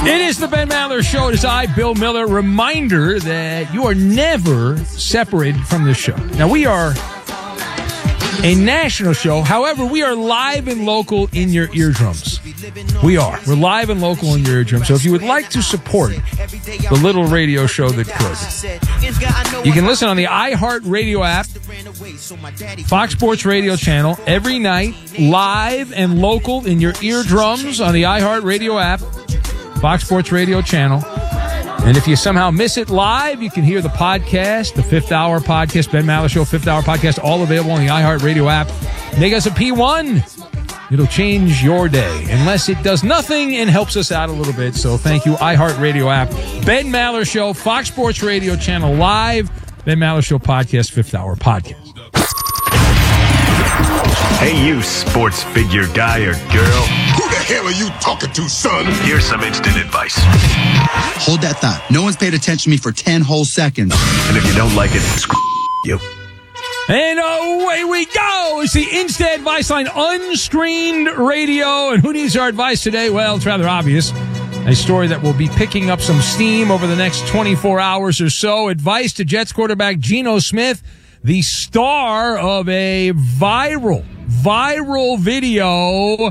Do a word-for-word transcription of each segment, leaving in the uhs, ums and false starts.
It is the Ben Maller Show. It is I, Bill Miller. Reminder that you are never separated from this show. Now, we are a national show. However, we are live and local in your eardrums. We are. We're live and local in your eardrums. So if you would like to support the little radio show that could, you can listen on the iHeartRadio app, Fox Sports Radio channel, every night, live and local in your eardrums on the iHeartRadio app, Fox Sports Radio channel. And if you somehow miss it live, you can hear the podcast, the Fifth Hour podcast, Ben Maller Show, Fifth Hour podcast, all available on the iHeartRadio app. Make us a P one. It'll change your day, unless it does nothing and helps us out a little bit. So thank you, iHeartRadio app. Ben Maller Show, Fox Sports Radio channel live, Ben Maller Show podcast, Fifth Hour podcast. Hey, you sports figure guy or girl. Who the hell are you talking to, son? Here's some instant advice. Hold that thought. No one's paid attention to me for ten whole seconds. And if you don't like it, screw you. And away we go. It's the Instant Advice Line, unscreened radio. And who needs our advice today? Well, it's rather obvious. A story that will be picking up some steam over the next twenty-four hours or so. Advice to Jets quarterback Geno Smith, the star of a viral, viral video,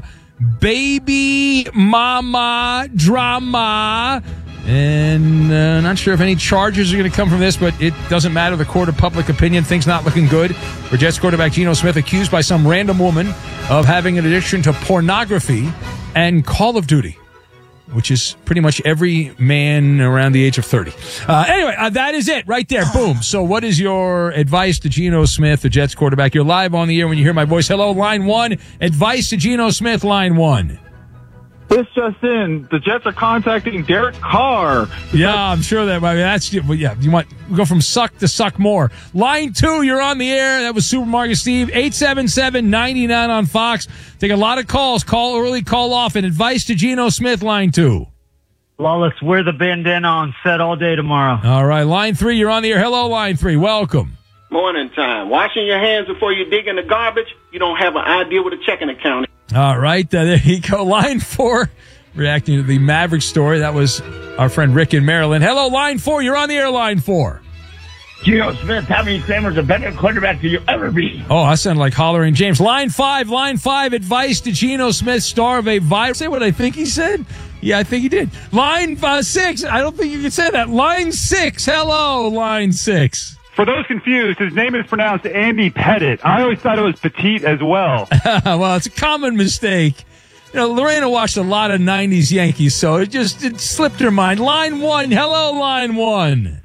baby mama drama. And uh, not sure if any charges are going to come from this, but it doesn't matter. The court of public opinion, things not looking good for Jets quarterback Geno Smith, accused by some random woman of having an addiction to pornography and Call of Duty, which is pretty much every man around the age of thirty. Uh, anyway, uh, that is it right there. Boom. So what is your advice to Geno Smith, the Jets quarterback? You're live on the air when you hear my voice. Hello, line one. Advice to Geno Smith, line one. This just in, the Jets are contacting Derek Carr. Yeah, I'm sure that, I mean, that's, yeah, you want, we go from suck to suck more. Line two, you're on the air. That was Supermarket Steve, eight seven seven, nine nine on Fox. Take a lot of calls. Call early, call often. Advice to Geno Smith, line two. Lawless, wear the bandana on set all day tomorrow. All right, line three, you're on the air. Hello, line three. Welcome. Morning time. Washing your hands before you dig in the garbage, you don't have an idea what a checking account is. All right, uh, there you go. Line four, reacting to the Maverick story. That was our friend Rick in Maryland. Hello, line four. You're on the air, line four. Geno Smith, how many Sammers a better quarterback do you ever be? Oh, I sound like Hollering James. Line five, line five, advice to Geno Smith, star of a viral. Say what I think he said? Yeah, I think he did. Line uh, six, I don't think you can say that. Line six, hello, line six. For those confused, his name is pronounced Andy Pettit. I always thought it was Petite as well. Well, it's a common mistake. You know, Lorena watched a lot of nineties Yankees, so it just it slipped her mind. Line one, hello, line one.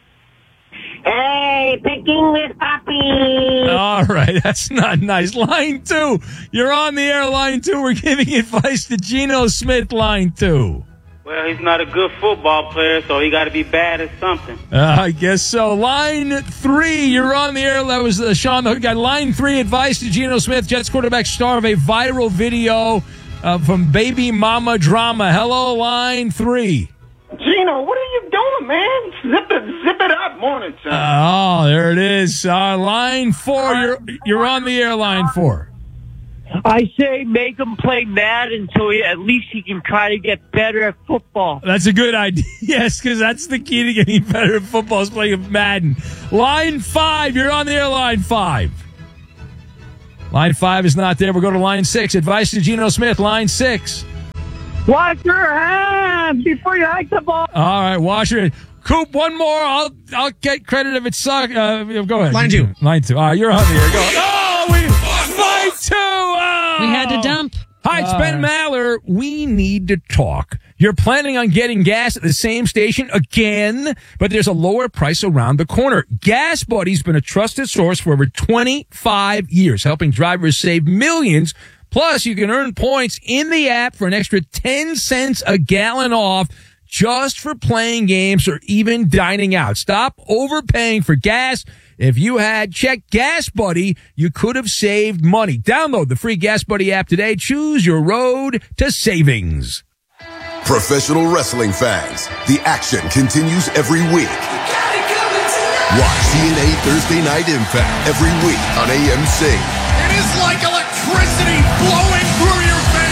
Hey, picking with Poppy. All right, that's not nice. Line two, you're on the air, line two. We're giving advice to Geno Smith, line two. Well, he's not a good football player, so he got to be bad at something. Uh, I guess so. Line three, you're on the air. That was uh, Sean the Hook guy. Line three, advice to Geno Smith, Jets quarterback, star of a viral video uh, from Baby Mama Drama. Hello, line three. Geno, what are you doing, man? Zip it, zip it up, morning time. Uh, oh, there it is. Uh, line four, you're you're on the air. Line four. I say make him play Madden so he, at least he can try to get better at football. That's a good idea. Yes, because that's the key to getting better at football is playing Madden. Line five, you're on the air, line five. Line five is not there. We'll go to line six. Advice to Geno Smith, line six. Wash your hands before you hike the ball. All right, wash your hands. Coop, one more. I'll I'll get credit if it sucks. Uh, go ahead. Line two. Line two. All right, you're on the air. Go. Oh, we line two. Oh. We had to dump. Hi, it's Ben Maller. We need to talk. You're planning on getting gas at the same station again, but there's a lower price around the corner. Gas Buddy's been a trusted source for over twenty-five years, helping drivers save millions. Plus, you can earn points in the app for an extra ten cents a gallon off just for playing games or even dining out. Stop overpaying for gas. If you had checked Gas Buddy, you could have saved money. Download the free Gas Buddy app today. Choose your road to savings. Professional wrestling fans, the action continues every week. Watch T N A Thursday Night Impact every week on A M C. It is like electricity flowing through your veins.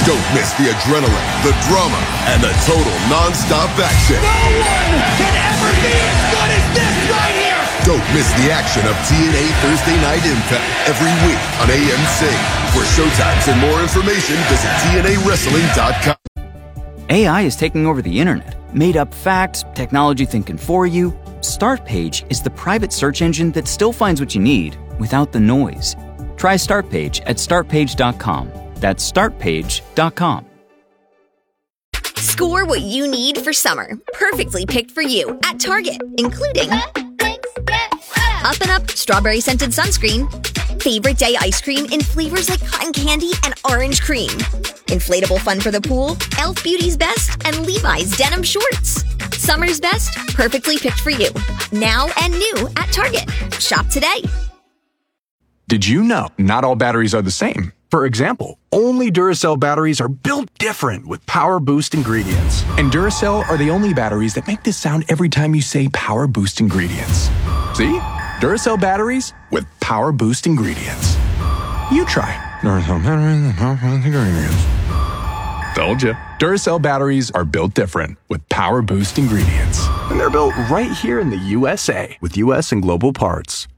Don't miss the adrenaline, the drama, and the total non-stop action. No one can ever be as good as this right here! Don't miss the action of T N A Thursday Night Impact every week on A M C. For showtimes and more information, visit T N A wrestling dot com. A I is taking over the internet. Made up facts, technology thinking for you. Startpage is the private search engine that still finds what you need without the noise. Try Startpage at start page dot com. That's start page dot com. Score what you need for summer. Perfectly picked for you at Target, including Up and Up strawberry scented sunscreen, favorite day ice cream in flavors like cotton candy and orange cream, inflatable fun for the pool, Elf Beauty's Best, and Levi's denim shorts. Summer's best, perfectly picked for you. Now and new at Target. Shop today. Did you know not all batteries are the same? For example, only Duracell batteries are built different with Power Boost ingredients. And Duracell are the only batteries that make this sound every time you say Power Boost ingredients. See? Duracell batteries with Power Boost ingredients. You try. Duracell batteries with Power Boost ingredients. Told you. Duracell batteries are built different with Power Boost ingredients. And they're built right here in the U S A with U S and global parts.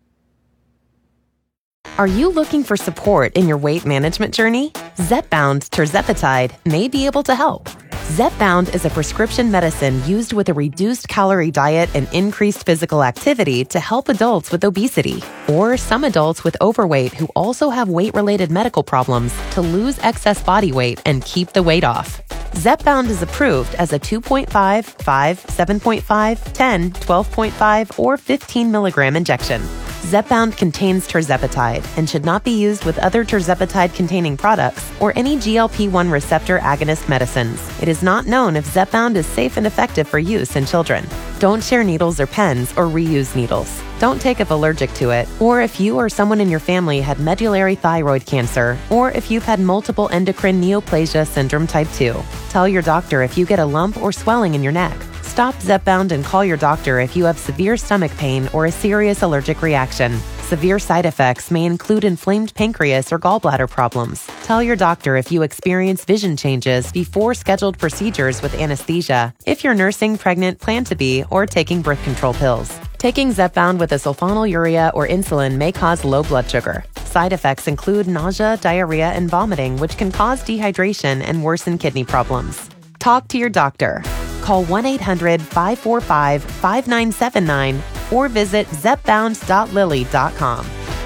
Are you looking for support in your weight management journey? Zepbound tirzepatide may be able to help. Zepbound is a prescription medicine used with a reduced calorie diet and increased physical activity to help adults with obesity or some adults with overweight who also have weight-related medical problems to lose excess body weight and keep the weight off. Zepbound is approved as a two point five, five, seven point five, ten, twelve point five, or fifteen milligram injection. Zepbound contains tirzepatide and should not be used with other tirzepatide-containing products or any G L P one receptor agonist medicines. It is not known if Zepbound is safe and effective for use in children. Don't share needles or pens or reuse needles. Don't take if allergic to it, or if you or someone in your family had medullary thyroid cancer, or if you've had multiple endocrine neoplasia syndrome type two. Tell your doctor if you get a lump or swelling in your neck. Stop Zepbound and call your doctor if you have severe stomach pain or a serious allergic reaction. Severe side effects may include inflamed pancreas or gallbladder problems. Tell your doctor if you experience vision changes before scheduled procedures with anesthesia, if you're nursing, pregnant, plan to be, or taking birth control pills. Taking Zepbound with a sulfonylurea or insulin may cause low blood sugar. Side effects include nausea, diarrhea, and vomiting, which can cause dehydration and worsen kidney problems. Talk to your doctor. Call one eight hundred, five four five, five nine seven nine or visit zepbound dot lilly dot com.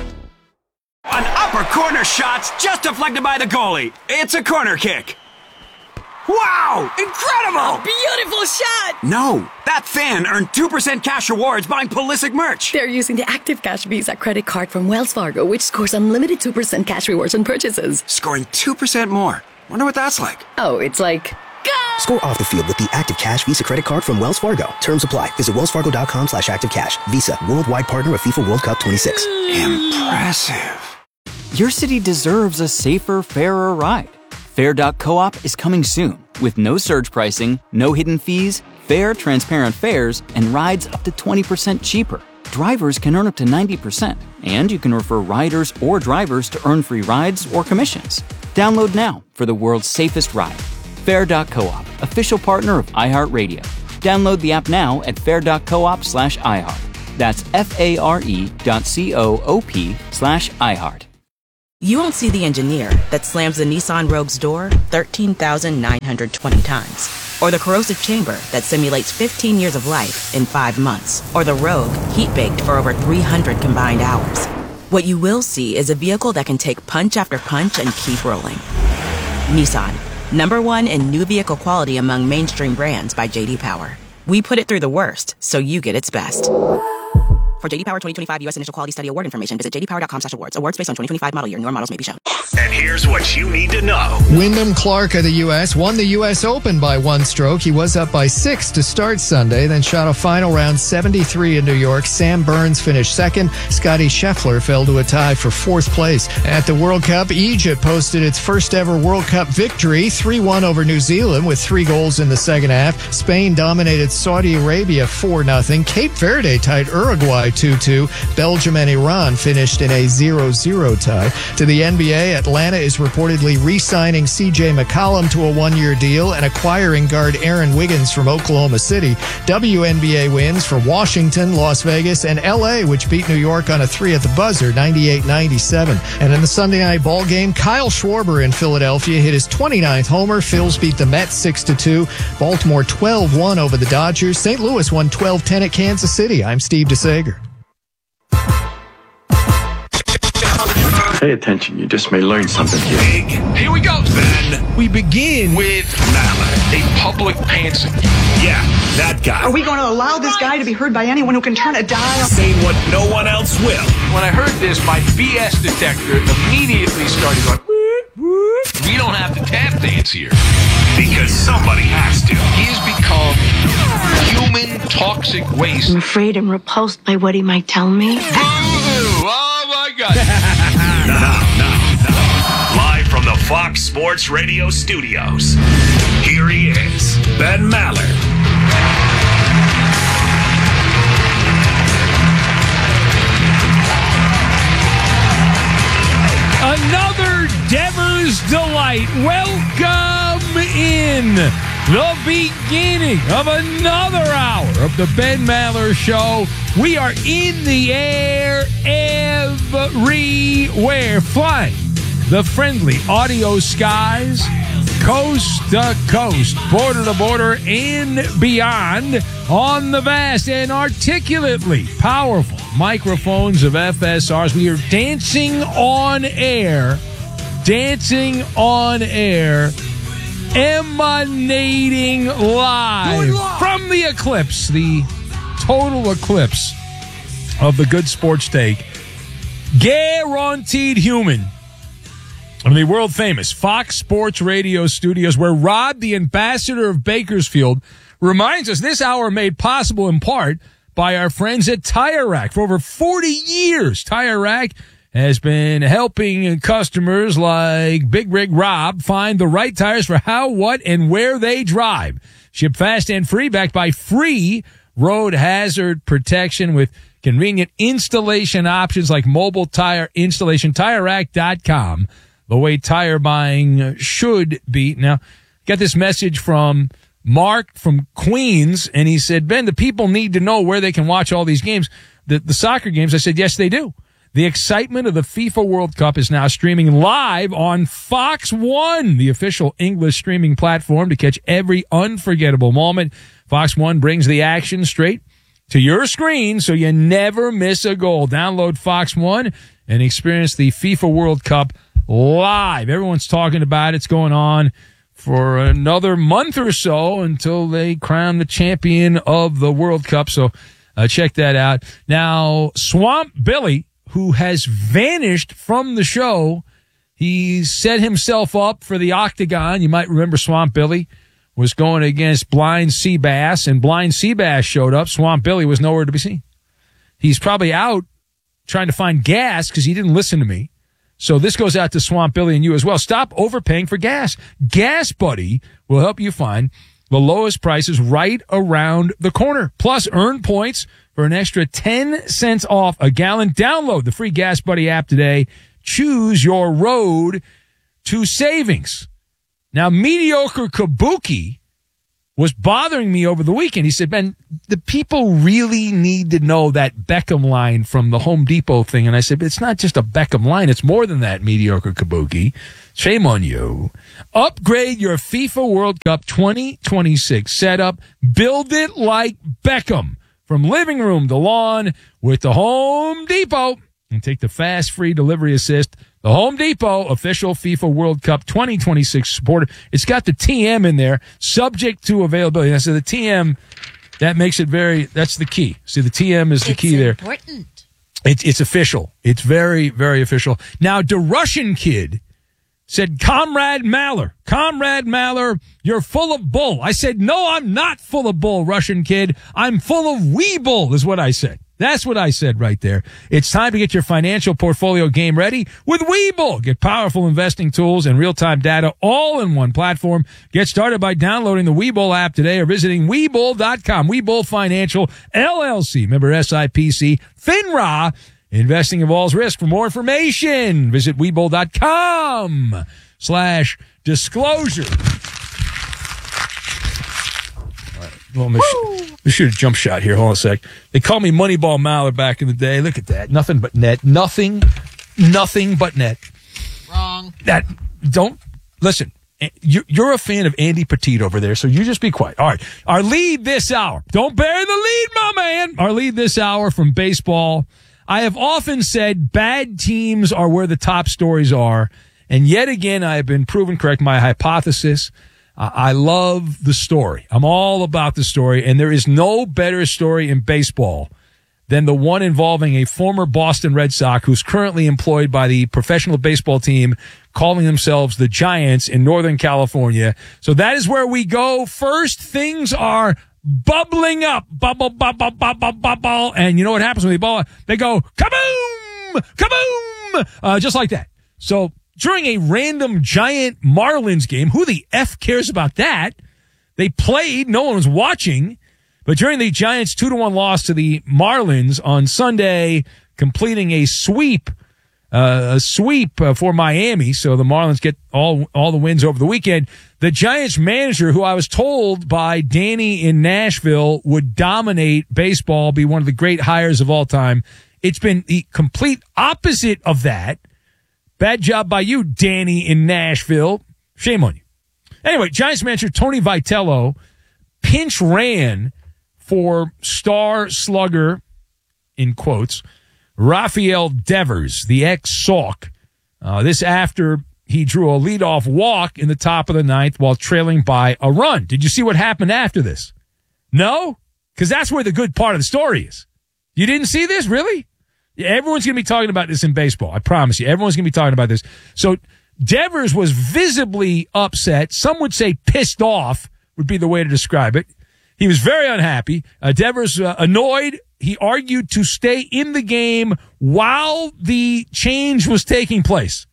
An upper corner shot's just deflected by the goalie. It's a corner kick. Wow! Incredible! A beautiful shot! No, that fan earned two percent cash rewards buying Pulisic merch. They're using the Active Cash Visa credit card from Wells Fargo, which scores unlimited two percent cash rewards on purchases. Scoring two percent more. Wonder what that's like. Oh, it's like... Score off the field with the Active Cash Visa credit card from Wells Fargo. Terms apply. Visit wellsfargo.com slash active cash. Visa, worldwide partner of FIFA World Cup twenty-six. Impressive. Your city deserves a safer, fairer ride. Fair dot coop is coming soon with no surge pricing, no hidden fees, fair, transparent fares, and rides up to twenty percent cheaper. Drivers can earn up to ninety percent, and you can refer riders or drivers to earn free rides or commissions. Download now for the world's safest ride. Fair dot coop, official partner of iHeartRadio. Download the app now at fair dot coop slash iHeart. That's F-A-R-E dot C-O-O-P slash iHeart. You won't see the engineer that slams the Nissan Rogue's door thirteen thousand nine hundred twenty times. Or the corrosive chamber that simulates fifteen years of life in five months. Or the Rogue heat-baked for over three hundred combined hours. What you will see is a vehicle that can take punch after punch and keep rolling. Nissan. Number one in new vehicle quality among mainstream brands by J D Power. We put it through the worst, so you get its best. For J D Power twenty twenty-five U S Initial Quality Study Award information, visit j d power dot com slash awards. Awards based on twenty twenty-five model year. Newer models may be shown. And here's what you need to know. Wyndham Clark of the U S won the U S Open by one stroke. He was up by six to start Sunday, then shot a final round seventy-three in New York. Sam Burns finished second. Scotty Scheffler fell to a tie for fourth place. At the World Cup, Egypt posted its first ever World Cup victory, three one over New Zealand with three goals in the second half. Spain dominated Saudi Arabia four nothing. Cape Verde tied Uruguay two two. Belgium and Iran finished in a zero zero tie. To the N B A, Atlanta Atlanta is reportedly re-signing C J McCollum to a one-year deal and acquiring guard Aaron Wiggins from Oklahoma City. W N B A wins for Washington, Las Vegas, and L A, which beat New York on a three at the buzzer, ninety-eight ninety-seven. And in the Sunday night ball game, Kyle Schwarber in Philadelphia hit his twenty-ninth homer. Phils beat the Mets six to two. Baltimore twelve one over the Dodgers. Saint Louis won twelve ten at Kansas City. I'm Steve DeSager. Pay attention, you just may learn something here. Big. Here we go. Then we begin with Maller, a public pantsing. Yeah, that guy. Are we going to allow this guy to be heard by anyone who can turn a dial? Saying what no one else will. When I heard this, my B S detector immediately started going, whoop, whoop. We don't have to tap dance here. Because somebody has to. He has become human toxic waste. I'm afraid I'm repulsed by what he might tell me. Boo-hoo! Oh, my God. Now, now, now, live from the Fox Sports Radio studios, here he is, Ben Maller. Another Devers delight. Welcome in the beginning of another hour of the Ben Maller Show. We are in the air everywhere, flying the friendly audio skies, coast to coast, border to border, and beyond on the vast and articulately powerful microphones of F S Rs. We are dancing on air, dancing on air, emanating live from the eclipse, the total eclipse of the good sports take. Guaranteed human. From the world famous Fox Sports Radio studios, where Rod, the ambassador of Bakersfield, reminds us this hour made possible in part by our friends at Tire Rack. For over forty years, Tire Rack has been helping customers like Big Rig Rob find the right tires for how, what, and where they drive. Ship fast and free, backed by free road hazard protection with convenient installation options like mobile tire installation. Tire Rack dot com, the way tire buying should be. Now, got this message from Mark from Queens, and he said, Ben, the people need to know where they can watch all these games, the, the soccer games. I said, yes, they do. The excitement of the FIFA World Cup is now streaming live on Fox One, the official English streaming platform to catch every unforgettable moment. Fox One brings the action straight to your screen so you never miss a goal. Download Fox One and experience the FIFA World Cup live. Everyone's talking about it. It's going on for another month or so until they crown the champion of the World Cup. So uh, check that out. Now, Swamp Billy, who has vanished from the show, he set himself up for the Octagon. You might remember Swamp Billy was going against Blind Seabass, and Blind Seabass showed up. Swamp Billy was nowhere to be seen. He's probably out trying to find gas because he didn't listen to me. So this goes out to Swamp Billy and you as well. Stop overpaying for gas. Gas Buddy will help you find the lowest prices right around the corner. Plus, earn points for an extra ten cents off a gallon. Download the free Gas Buddy app today. Choose your road to savings. Now, Mediocre Kabuki was bothering me over the weekend. He said, Ben, the people really need to know that Beckham line from the Home Depot thing. And I said, but it's not just a Beckham line. It's more than that, Mediocre Kabuki. Shame on you. Upgrade your FIFA World Cup twenty twenty-six setup. Build it like Beckham. From living room to lawn with the Home Depot. And take the fast, free delivery assist. The Home Depot official FIFA World Cup twenty twenty-six supporter. It's got the T M in there, subject to availability. I said the T M, that makes it very, that's the key. See, the T M is the it's key there. Important. It's it's official. It's very, very official. Now, the Russian kid said, Comrade Maller, Comrade Maller, you're full of bull. I said, no, I'm not full of bull, Russian kid. I'm full of wee bull, is what I said. That's what I said right there. It's time to get your financial portfolio game ready with Webull. Get powerful investing tools and real-time data all in one platform. Get started by downloading the Webull app today or visiting Webull dot com. Webull Financial, L L C, member S I P C, FINRA, Investing involves risk. For more information, visit Webull.com slash disclosure. All right. Well, let me, sh- let me shoot a jump shot here. Hold on a sec. They called me Moneyball Mallard back in the day. Look at that. Nothing but net. Nothing, nothing but net. Wrong. That, don't, listen. You're a fan of Andy Petit over there, so you just be quiet. All right. Our lead this hour. Don't bury the lead, my man. Our lead this hour from baseball. I have often said bad teams are where the top stories are. And yet again, I have been proven correct. My hypothesis, uh, I love the story. I'm all about the story. And there is no better story in baseball than the one involving a former Boston Red Sox who's currently employed by the professional baseball team calling themselves the Giants in Northern California. So that is where we go. First, things are bubbling up. Bubble, bubble, bubble, bubble. And you know what happens when they bubble? They go, kaboom! Kaboom! Uh, just like that. So during a random Giant Marlins game, who the F cares about that? They played. No one was watching. But during the Giants' two to one loss to the Marlins on Sunday, completing a sweep, uh, a sweep uh, for Miami, so the Marlins get all all the wins over the weekend. The Giants manager, who I was told by Danny in Nashville would dominate baseball, be one of the great hires of all time, it's been the complete opposite of that. Bad job by you, Danny in Nashville. Shame on you. Anyway, Giants manager Tony Vitello pinch ran for star slugger, in quotes, Rafael Devers, the ex-Sox. Uh, this after he drew a leadoff walk in the top of the ninth while trailing by a run. Did you see what happened after this? No? Because that's where the good part of the story is. You didn't see this? Really? Yeah, everyone's going to be talking about this in baseball. I promise you. Everyone's going to be talking about this. So Devers was visibly upset. Some would say pissed off would be the way to describe it. He was very unhappy. Uh, Devers uh, annoyed. He argued to stay in the game while the change was taking place.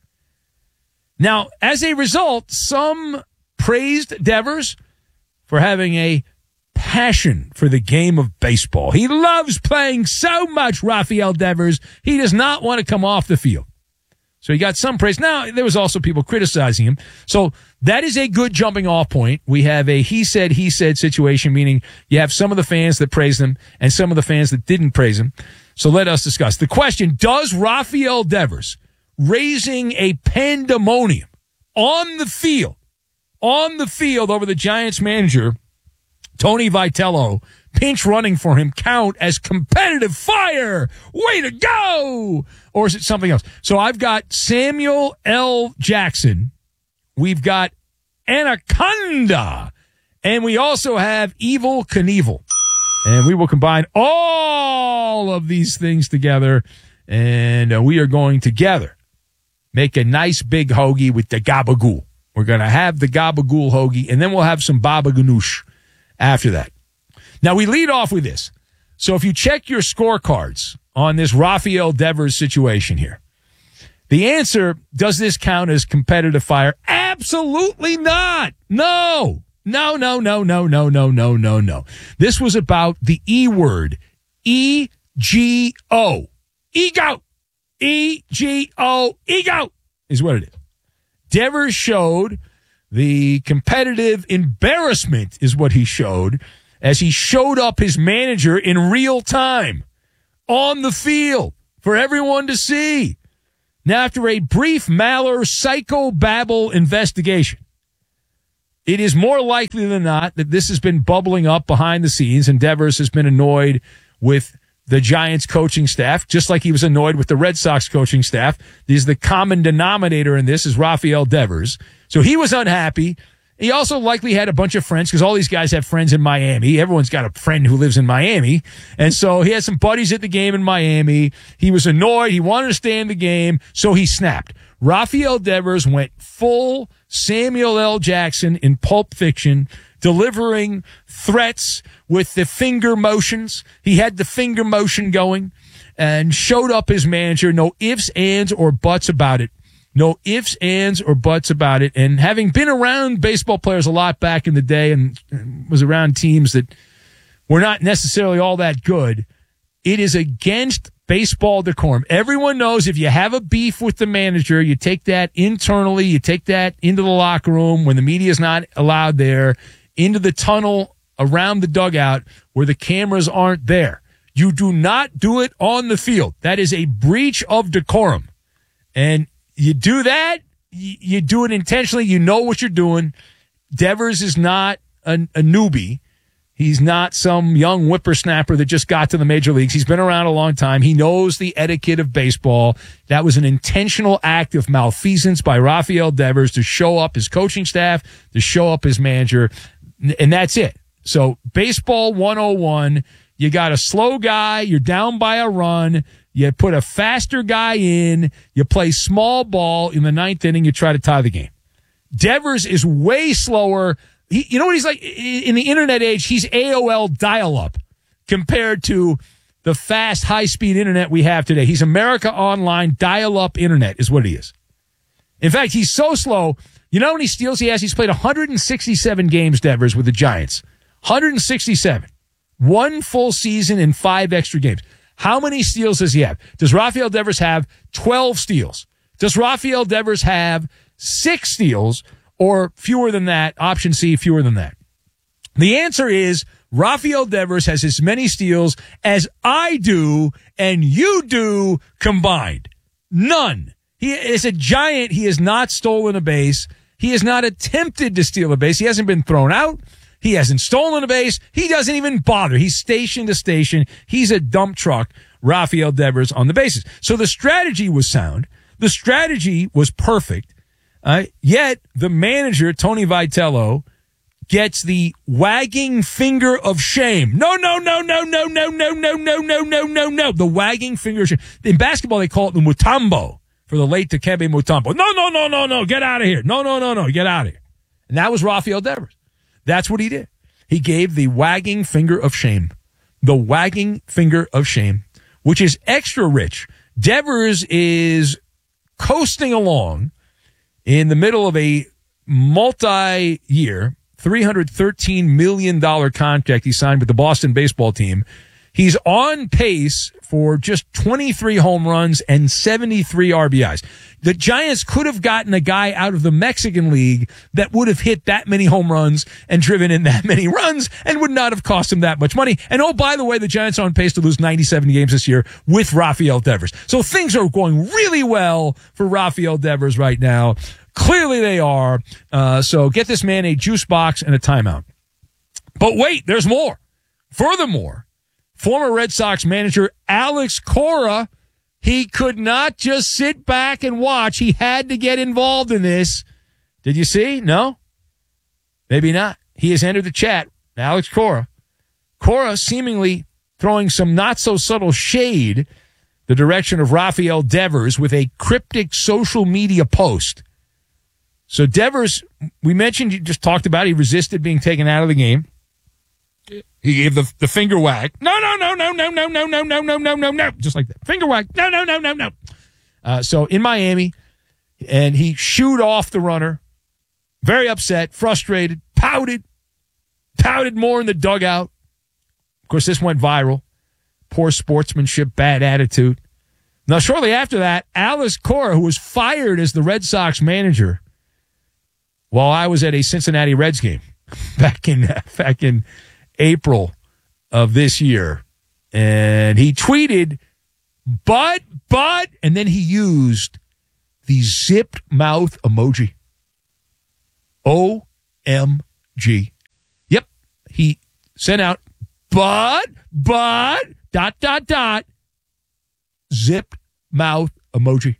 Now, as a result, some praised Devers for having a passion for the game of baseball. He loves playing so much, Rafael Devers. He does not want to come off the field. So he got some praise. Now, there was also people criticizing him. So that is a good jumping off point. We have a he said, he said situation, meaning you have some of the fans that praise him and some of the fans that didn't praise him. So let us discuss. The question, does Rafael Devers raising a pandemonium on the field, on the field over the Giants manager, Tony Vitello, pinch running for him, count as competitive fire? Way to go! Or is it something else? So I've got Samuel L. Jackson. We've got Anaconda. And we also have Evel Knievel. And we will combine all of these things together. And uh, we are going together make a nice big hoagie with the gabagool. We're going to have the gabagool hoagie. And then we'll have some baba ganoush after that. Now, we lead off with this. So if you check your scorecards on this Rafael Devers situation here, the answer, does this count as competitive fire? Absolutely not. No. No, no, no, no, no, no, no, no, no. This was about the E word. E G O. Ego. E G O. Ego is what it is. Devers showed the competitive embarrassment is what he showed as he showed up his manager in real time on the field for everyone to see. Now, after a brief Maller psychobabble investigation, it is more likely than not that this has been bubbling up behind the scenes, and Devers has been annoyed with the Giants coaching staff, just like he was annoyed with the Red Sox coaching staff. This is the common denominator in this is Rafael Devers. So he was unhappy. He also likely had a bunch of friends because all these guys have friends in Miami. Everyone's got a friend who lives in Miami. And so he had some buddies at the game in Miami. He was annoyed. He wanted to stay in the game, so he snapped. Rafael Devers went full Samuel L. Jackson in Pulp Fiction, delivering threats with the finger motions. He had the finger motion going and showed up his manager. No ifs, ands, or buts about it. No ifs, ands, or buts about it. And having been around baseball players a lot back in the day and was around teams that were not necessarily all that good, it is against baseball decorum. Everyone knows if you have a beef with the manager, you take that internally, you take that into the locker room when the media is not allowed there, into the tunnel around the dugout where the cameras aren't there. You do not do it on the field. That is a breach of decorum. And you do that, you do it intentionally, you know what you're doing. Devers is not a, a newbie. He's not some young whippersnapper that just got to the major leagues. He's been around a long time. He knows the etiquette of baseball. That was an intentional act of malfeasance by Rafael Devers to show up his coaching staff, to show up his manager, and that's it. So baseball one oh one, you got a slow guy, you're down by a run, you put a faster guy in, you play small ball in the ninth inning, you try to tie the game. Devers is way slower. He, you know what he's like? In the internet age, he's A O L dial-up compared to the fast, high-speed internet we have today. He's America Online dial-up internet is what he is. In fact, he's so slow. You know how many steals he has? He's played one hundred sixty-seven games, Devers, with the Giants. one hundred sixty-seven. One full season and five extra games. How many steals does he have? Does Rafael Devers have twelve steals? Does Rafael Devers have six steals or fewer than that? Option C, fewer than that. The answer is Rafael Devers has as many steals as I do and you do combined. None. He is a giant. He has not stolen a base. He has not attempted to steal a base. He hasn't been thrown out. He hasn't stolen a base. He doesn't even bother. He's station to station. He's a dump truck, Rafael Devers, on the bases. So the strategy was sound. The strategy was perfect. Uh, yet the manager, Tony Vitello, gets the wagging finger of shame. No, no, no, no, no, no, no, no, no, no, no, no, no. The wagging finger of shame. In basketball, they call it the Mutombo for the late Dikembe Mutombo. No, no, no, no, no. Get out of here. No, no, no, no. Get out of here. And that was Rafael Devers. That's what he did. He gave the wagging finger of shame. The wagging finger of shame, which is extra rich. Devers is coasting along in the middle of a multi-year, three hundred thirteen million dollars contract he signed with the Boston baseball team. He's on pace for just twenty-three home runs and seventy-three R B Is. The Giants could have gotten a guy out of the Mexican League that would have hit that many home runs and driven in that many runs and would not have cost him that much money. And oh, by the way, the Giants are on pace to lose ninety-seven games this year with Rafael Devers. So things are going really well for Rafael Devers right now. Clearly they are. Uh, so get this man a juice box and a timeout. But wait, there's more. Furthermore, former Red Sox manager Alex Cora, he could not just sit back and watch. He had to get involved in this. Did you see? No? Maybe not. He has entered the chat. Alex Cora. Cora seemingly throwing some not-so-subtle shade the direction of Rafael Devers with a cryptic social media post. So Devers, we mentioned, you just talked about, he resisted being taken out of the game. He gave the the finger wag. No, no, no, no, no, no, no, no, no, no, no, no, no. Just like that. Finger wag. No, no, no, no, no. Uh, so in Miami, and he shooed off the runner. Very upset, frustrated, pouted, pouted more in the dugout. Of course, this went viral. Poor sportsmanship, bad attitude. Now, shortly after that, Alex Cora, who was fired as the Red Sox manager while I was at a Cincinnati Reds game back in back in April of this year, and he tweeted, but, but, and then he used the zipped mouth emoji. O M G. Yep. He sent out, but, but, dot, dot, dot, zipped mouth emoji.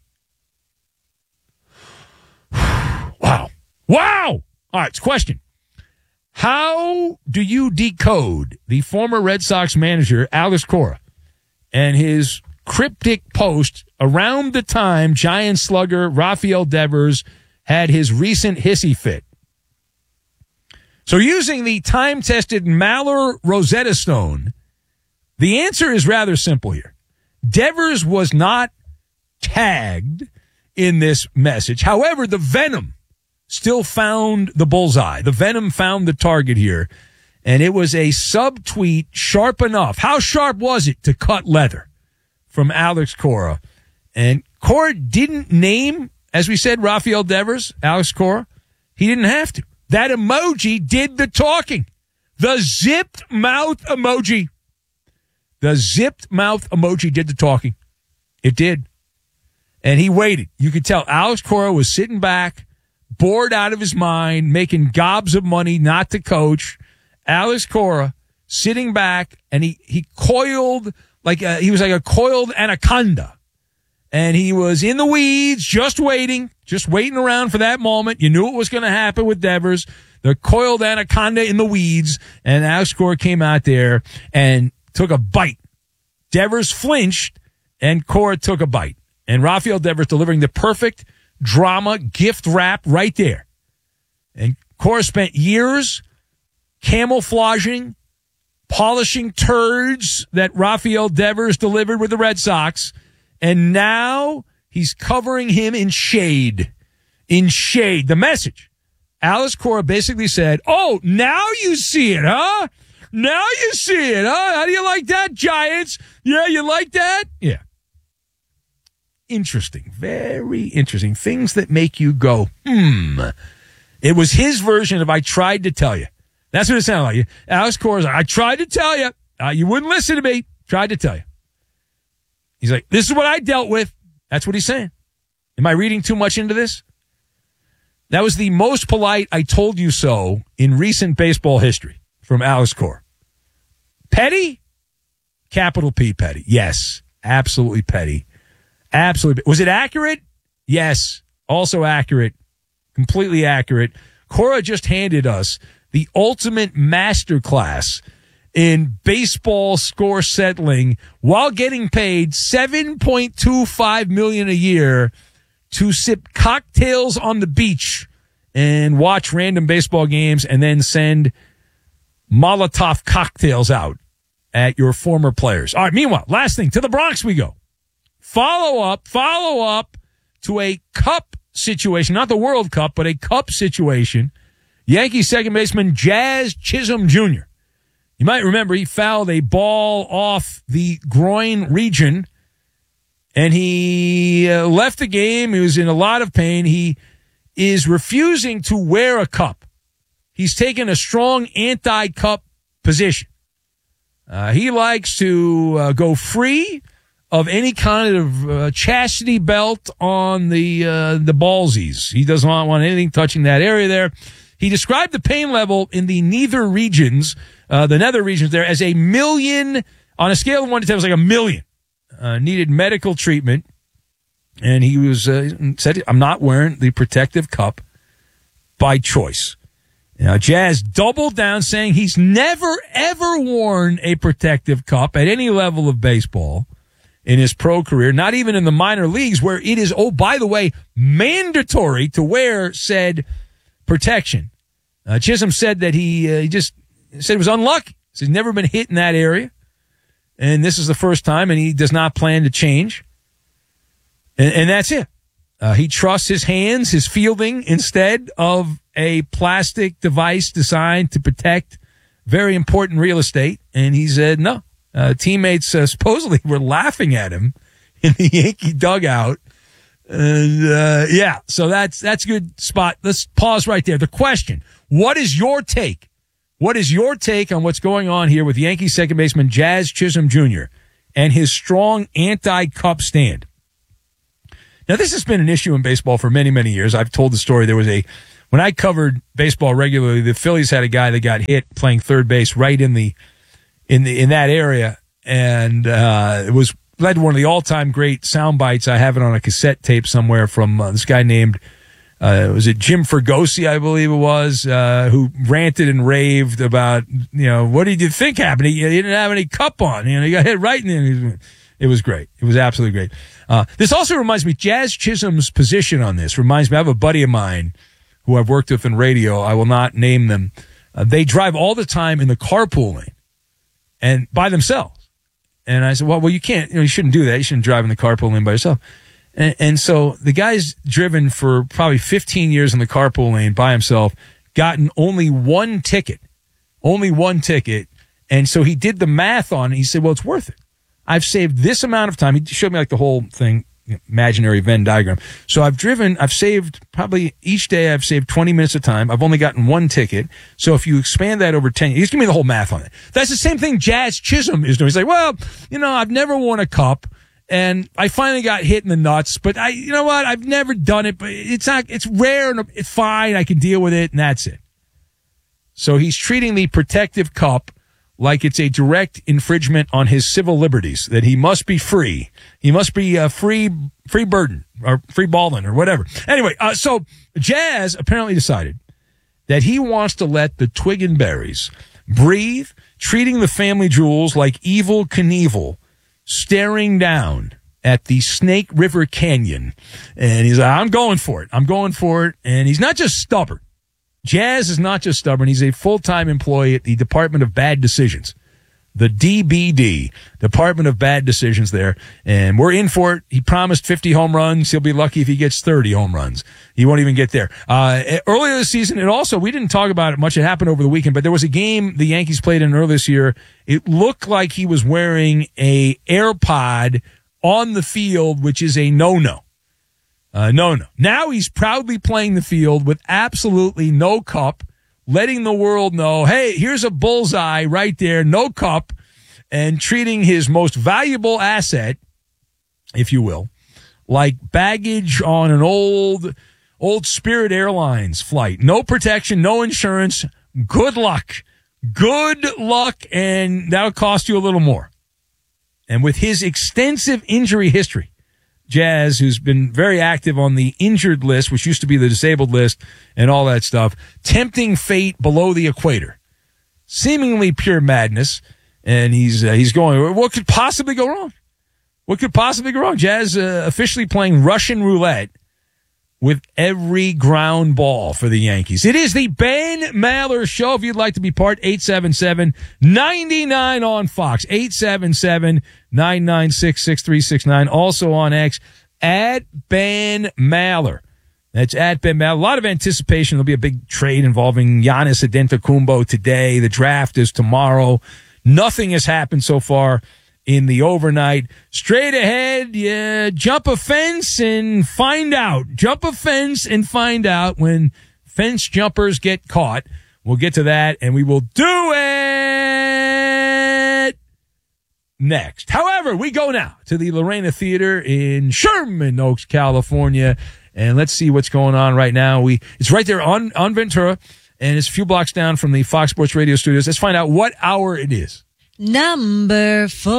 Wow. Wow. All right, it's a question. How do you decode the former Red Sox manager, Alex Cora, and his cryptic post around the time Giant slugger Rafael Devers had his recent hissy fit? So using the time-tested Maller Rosetta Stone, the answer is rather simple here. Devers was not tagged in this message. However, the venom still found the bullseye. The venom found the target here. And it was a subtweet sharp enough. How sharp was it to cut leather? from Alex Cora. And Cora didn't name, as we said, Rafael Devers, Alex Cora. He didn't have to. That emoji did the talking. The zipped mouth emoji. The zipped mouth emoji did the talking. It did. And he waited. You could tell Alex Cora was sitting back, bored out of his mind, making gobs of money not to coach. Alex Cora sitting back, and he, he coiled like a, he was like a coiled anaconda. And he was in the weeds, just waiting, just waiting around for that moment. You knew what was going to happen with Devers, the coiled anaconda in the weeds. And Alex Cora came out there and took a bite. Devers flinched, and Cora took a bite. And Rafael Devers delivering the perfect drama gift wrap right there. And Cora spent years camouflaging, polishing turds that Rafael Devers delivered with the Red Sox. And now he's covering him in shade. In shade. The message. Alex Cora basically said, oh, now you see it, huh? Now you see it, huh? How do you like that, Giants? Yeah, you like that? Yeah. Interesting. Very interesting. Things that make you go, hmm. It was his version of I tried to tell you. That's what it sounded like. Alex Cora's like, I tried to tell you. Uh, you wouldn't listen to me. Tried to tell you. He's like, this is what I dealt with. That's what he's saying. Am I reading too much into this? That was the most polite I told you so in recent baseball history from Alex Cora. Petty? Capital P petty. Yes, absolutely petty. Absolutely. Was it accurate? Yes, also accurate. Completely accurate. Cora just handed us the ultimate masterclass in baseball score settling while getting paid seven point two five million dollars a year to sip cocktails on the beach and watch random baseball games and then send Molotov cocktails out at your former players. All right, meanwhile, last thing, to the Bronx we go. Follow up, follow up to a cup situation, not the World Cup, but a cup situation. Yankees second baseman Jazz Chisholm Junior You might remember he fouled a ball off the groin region, and he uh, left the game. He was in a lot of pain. He is refusing to wear a cup. He's taken a strong anti-cup position. Uh, he likes to uh, go free of any kind of uh, chastity belt on the uh, the ballsies. He does not want anything touching that area there. He described the pain level in the nether regions, uh, the nether regions there, as a million, on a scale of one to ten, it was like a million. Uh, needed medical treatment. And he was uh, said, I'm not wearing the protective cup by choice. Now, Jazz doubled down, saying he's never, ever worn a protective cup at any level of baseball in his pro career, not even in the minor leagues, where it is, oh, by the way, mandatory to wear said protection. Uh, Chisholm said that he, uh, he just said he was unlucky. So he's never been hit in that area. And this is the first time, and he does not plan to change. And, and that's it. Uh, he trusts his hands, his fielding, instead of a plastic device designed to protect very important real estate. And he said no. Uh, teammates uh, supposedly were laughing at him in the Yankee dugout. And, uh, yeah, so that's, that's a good spot. Let's pause right there. The question, what is your take? What is your take on what's going on here with Yankee second baseman Jazz Chisholm Junior and his strong anti-cup stand? Now, this has been an issue in baseball for many, many years. I've told the story. There was a, when I covered baseball regularly, the Phillies had a guy that got hit playing third base right in the, in the, in that area. And, uh, it was led to one of the all-time great sound bites. I have it on a cassette tape somewhere from uh, this guy named, uh, was it Jim Fregosi, I believe it was, uh, who ranted and raved about, you know, what did you think happened? He, he didn't have any cup on. You know, he got hit right in the, it was great. It was absolutely great. Uh, this also reminds me, Jazz Chisholm's position on this reminds me, I have a buddy of mine who I've worked with in radio. I will not name them. Uh, they drive all the time in the carpool lane and by themselves. And I said, well, well, you can't, you know, you shouldn't do that. You shouldn't drive in the carpool lane by yourself. And, and so the guy's driven for probably fifteen years in the carpool lane by himself, gotten only one ticket, only one ticket. And so he did the math on it. He said, well, it's worth it. I've saved this amount of time. He showed me like the whole thing, imaginary Venn diagram. So I've driven, I've saved probably each day I've saved twenty minutes of time. I've only gotten one ticket. So if you expand that over ten, he's giving me the whole math on it. That's the same thing Jazz Chisholm is doing. He's like, well, you know, I've never won a cup and I finally got hit in the nuts, but I, you know what? I've never done it, but it's not, it's rare and it's fine. I can deal with it and that's it. So he's treating the protective cup like it's a direct infringement on his civil liberties, that he must be free. He must be uh, free, free burden or free balling or whatever. Anyway, uh, so Jazz apparently decided that he wants to let the Twig and Berries breathe, treating the family jewels like Evel Knievel, staring down at the Snake River Canyon. And he's like, I'm going for it. I'm going for it. And he's not just stubborn. Jazz is not just stubborn. He's a full-time employee at the Department of Bad Decisions, the D B D, Department of Bad Decisions there. And we're in for it. He promised fifty home runs. He'll be lucky if he gets thirty home runs. He won't even get there. Uh, earlier this season, and also we didn't talk about it much. It happened over the weekend, but there was a game the Yankees played in earlier this year. It looked like he was wearing a AirPod on the field, which is a no-no. Uh, no, no. Now he's proudly playing the field with absolutely no cup, letting the world know, hey, here's a bullseye right there, no cup, and treating his most valuable asset, if you will, like baggage on an old, old Spirit Airlines flight. No protection, no insurance. Good luck. Good luck, and that'll cost you a little more. And with his extensive injury history, Jazz, who's been very active on the injured list, which used to be the disabled list and all that stuff, tempting fate below the equator. Seemingly pure madness. And he's uh, he's going, what could possibly go wrong? What could possibly go wrong? Jazz uh, officially playing Russian roulette with every ground ball for the Yankees. It is the Ben Maller Show. If you'd like to be part, eight seven seven, nine nine on Fox, eight seven seven, nine nine six, six three six nine. Also on X, at Ben Maller. That's at Ben Maller. A lot of anticipation. There'll be a big trade involving Giannis Antetokounmpo today. The draft is tomorrow. Nothing has happened so far in the overnight. Straight ahead, yeah, jump a fence and find out. Jump a fence and find out when fence jumpers get caught. We'll get to that, and we will do it next. However, we go now to the Lorena Theater in Sherman Oaks, California, and let's see what's going on right now. We It's right there on, on Ventura, and it's a few blocks down from the Fox Sports Radio studios. Let's find out what hour it is. Number four.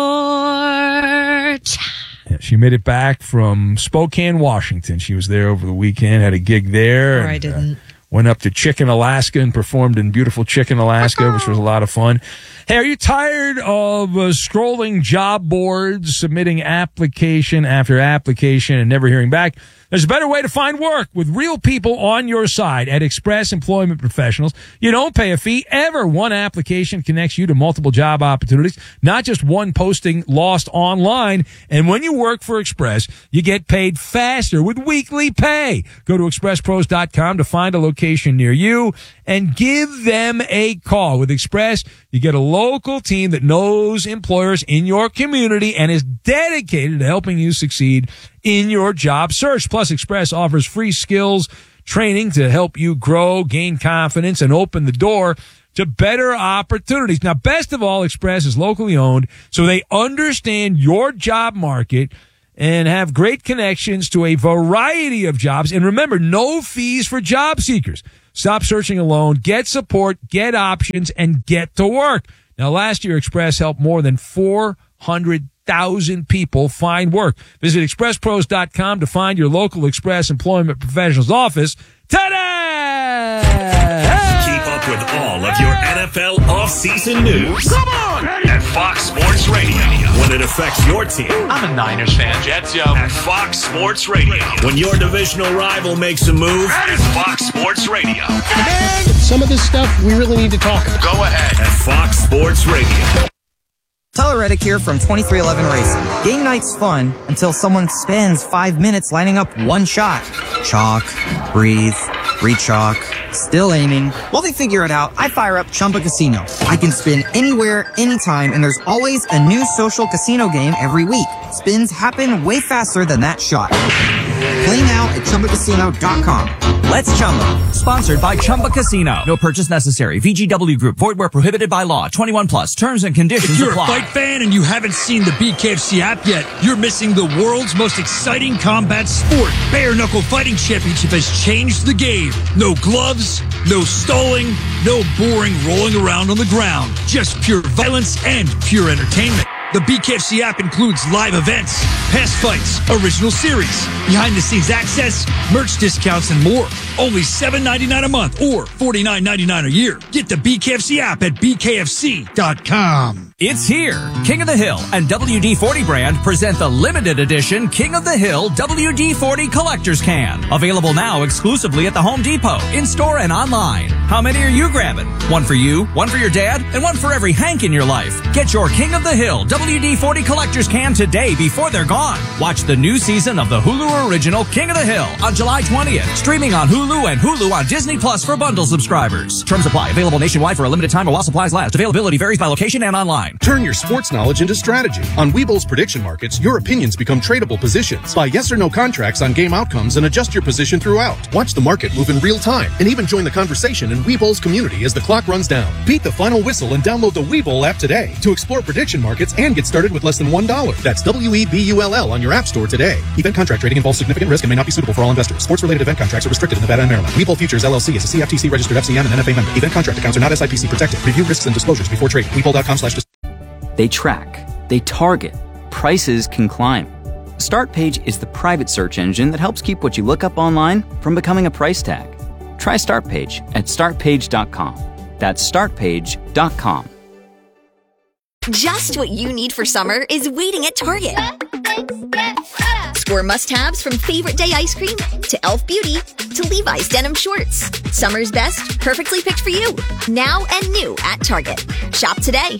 Yeah, she made it back from Spokane, Washington. She was there over the weekend, had a gig there. Or and, I didn't. Uh, went up to Chicken, Alaska and performed in beautiful Chicken, Alaska, which was a lot of fun. Hey, are you tired of uh, scrolling job boards, submitting application after application and never hearing back? There's a better way to find work with real people on your side at Express Employment Professionals. You don't pay a fee ever. One application connects you to multiple job opportunities, not just one posting lost online. And when you work for Express, you get paid faster with weekly pay. Go to express pros dot com to find a location near you and give them a call. With Express, you get a local team that knows employers in your community and is dedicated to helping you succeed in your job search. Plus, Express offers free skills training to help you grow, gain confidence, and open the door to better opportunities. Now, best of all, Express is locally owned, so they understand your job market and have great connections to a variety of jobs. And remember, no fees for job seekers. Stop searching alone, get support, get options, and get to work. Now, last year, Express helped more than four hundred thousand people find work. Visit express pros dot com to find your local Express Employment Professionals office today. Keep up with all of your N F L offseason news. Come on! At Fox Sports Radio. When it affects your team. I'm a Niners fan. Jets, yo. At Fox Sports Radio. When your divisional rival makes a move. At Fox Sports Radio. Man, some of this stuff we really need to talk about. Go ahead. At Fox Sports Radio. Tyler Reddick here from twenty-three eleven Racing. Game night's fun until someone spends five minutes lining up one shot. Chalk, breathe, Rechalk. Still aiming. While they figure it out, I fire up Chumba Casino. I can spin anywhere, anytime, and there's always a new social casino game every week. Spins happen way faster than that shot. Play now at Chumba Casino dot com. Let's Chumba. Sponsored by Chumba Casino. No purchase necessary. V G W Group. Void where prohibited by law. twenty-one plus. Terms and conditions If you're apply. a fight fan and you haven't seen the B K F C app yet, you're missing the world's most exciting combat sport. Bare Knuckle Fighting Championship has changed the game. No gloves, no stalling, no boring rolling around on the ground. Just pure violence and pure entertainment. The B K F C app includes live events, past fights, original series, behind-the-scenes access, merch discounts, and more. Only seven ninety-nine a month or forty-nine ninety-nine a year. Get the B K F C app at B K F C dot com. It's here. King of the Hill and W D forty brand present the limited edition King of the Hill W D forty Collector's Can. Available now exclusively at the Home Depot, in-store and online. How many are you grabbing? One for you, one for your dad, and one for every Hank in your life. Get your King of the Hill W D forty Collector's Can today before they're gone. Watch the new season of the Hulu original King of the Hill on July twentieth. Streaming on Hulu and Hulu on Disney Plus for bundle subscribers. Terms apply. Available nationwide for a limited time or while supplies last. Availability varies by location and online. Turn your sports knowledge into strategy. On Webull's prediction markets, your opinions become tradable positions. Buy yes or no contracts on game outcomes and adjust your position throughout. Watch the market move in real time and even join the conversation in Webull's community as the clock runs down. Beat the final whistle and download the Webull app today to explore prediction markets and get started with less than one dollar. That's W E B U L L on your app store today. Event contract trading involves significant risk and may not be suitable for all investors. Sports-related event contracts are restricted in Nevada and Maryland. Webull Futures L L C is a C F T C-registered F C M and N F A member. Event contract accounts are not S I P C protected. Review risks and disclosures before trading. Webull dot com slash They track, they target, prices can climb. StartPage is the private search engine that helps keep what you look up online from becoming a price tag. Try StartPage at start page dot com. That's start page dot com. Just what you need for summer is waiting at Target. Score must-haves from Favorite Day ice cream to Elf Beauty to Levi's denim shorts. Summer's best, perfectly picked for you. Now and new at Target. Shop today.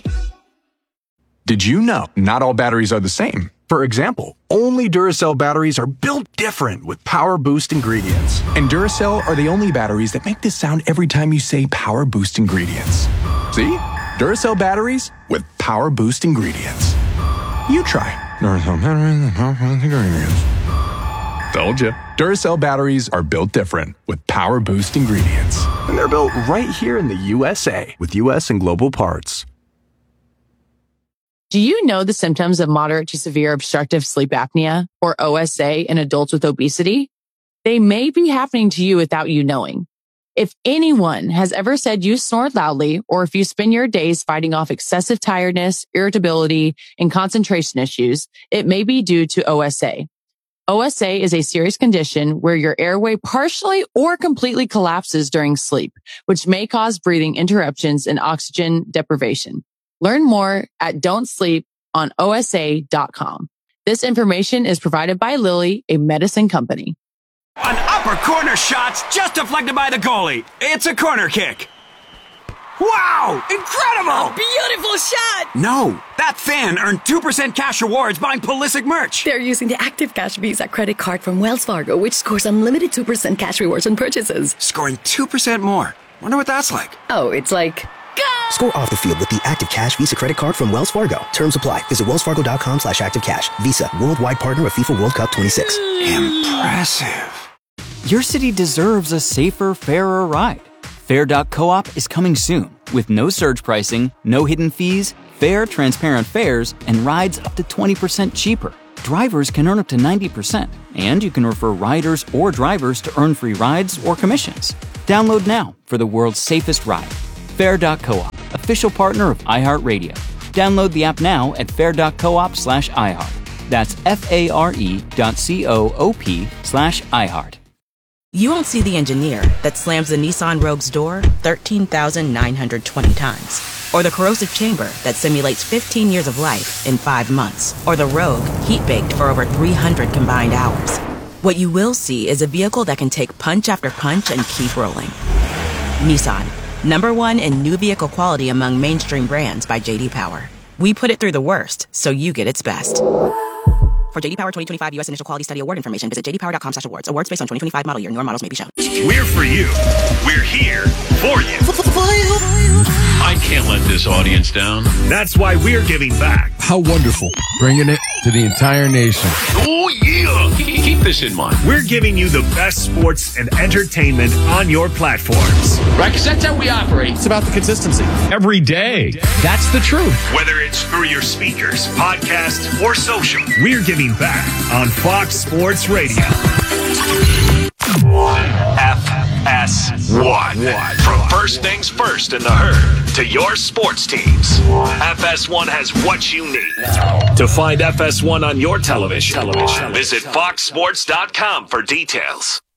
Did you know not all batteries are the same? For example, only Duracell batteries are built different with Power Boost ingredients. And Duracell are the only batteries that make this sound every time you say Power Boost ingredients. See? Duracell batteries with Power Boost ingredients. You try. Duracell batteries with Power Boost ingredients. Told you. Duracell batteries are built different with Power Boost ingredients. And they're built right here in the U S A with U S and global parts. Do you know the symptoms of moderate to severe obstructive sleep apnea, or O S A, in adults with obesity? They may be happening to you without you knowing. If anyone has ever said you snore loudly, or if you spend your days fighting off excessive tiredness, irritability, and concentration issues, it may be due to O S A. O S A is a serious condition where your airway partially or completely collapses during sleep, which may cause breathing interruptions and oxygen deprivation. Learn more at don't sleep on O S A dot com. This information is provided by Lilly, a medicine company. An upper corner shot's just deflected by the goalie. It's a corner kick. Wow! Incredible! Beautiful shot! No, that fan earned two percent cash rewards buying Pulisic merch. They're using the Active Cash Visa credit card from Wells Fargo, which scores unlimited two percent cash rewards on purchases. Scoring two percent more. Wonder what that's like. Oh, it's like... Score off the field with the Active Cash Visa credit card from Wells Fargo. Terms apply. Visit wells fargo dot com slash active cash. Visa, worldwide partner of FIFA World Cup twenty-six. Impressive. Your city deserves a safer, fairer ride. Fair dot coop is coming soon with no surge pricing, no hidden fees, fair, transparent fares, and rides up to twenty percent cheaper. Drivers can earn up to ninety percent, and you can refer riders or drivers to earn free rides or commissions. Download now for the world's safest ride. Fair dot coop, official partner of iHeartRadio. Download the app now at fair dot coop slash iHeart. That's F-A-R-E dot C-O-O-P slash iHeart. You won't see the engineer that slams the Nissan Rogue's door thirteen thousand nine hundred twenty times. Or the corrosive chamber that simulates fifteen years of life in five months. Or the Rogue heat-baked for over three hundred combined hours. What you will see is a vehicle that can take punch after punch and keep rolling. Nissan. Number one in new vehicle quality among mainstream brands by J D Power. We put it through the worst, so you get its best. For J D Power twenty twenty-five U S Initial Quality Study Award information, visit j d power dot com slash awards. Awards based on twenty twenty-five model year. Newer models may be shown. We're for you. We're here for you. I can't let this audience down. That's why we're giving back. How wonderful. Bringing it to the entire nation. Oh, yeah. Keep this in mind. We're giving you the best sports and entertainment on your platforms. Right, because that's how we operate. It's about the consistency. Every day. That's the truth. Whether it's through your speakers, podcast, or social, we're giving back on Fox Sports Radio. F S one. From first things first in the herd to your sports teams, F S one has what you need. To find F S one on your television, television. visit fox sports dot com for details.